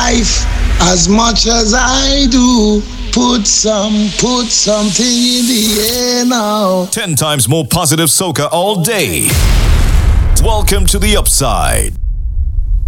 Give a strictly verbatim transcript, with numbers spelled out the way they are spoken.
life as much as I do. Put some, put something in the air now. Ten times more positive soca all day. Welcome to the Upside.